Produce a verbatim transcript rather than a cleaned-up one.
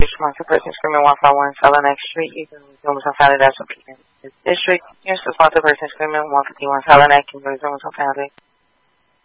Responsive person screaming one five one Salanex Street. You can resume some founded as a District. Yes, responsive person screaming one fifty-one Salanex. You can resume some founded.